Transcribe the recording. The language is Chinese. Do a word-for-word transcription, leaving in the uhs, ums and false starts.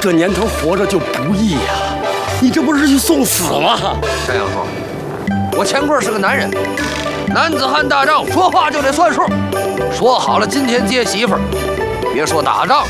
这年头活着就不易呀、啊，你这不是去送死吗？ 山羊说：“我钱贵是个男人，男子汉大丈夫，说话就得算数。说好了，今天接媳妇儿，别说打仗，